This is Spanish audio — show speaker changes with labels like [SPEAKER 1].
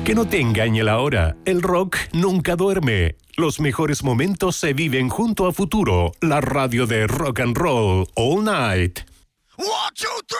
[SPEAKER 1] Que no te engañe la hora, el rock nunca duerme. Los mejores momentos se viven junto a Futuro, la radio de rock and roll all night.
[SPEAKER 2] 1, 2, 3.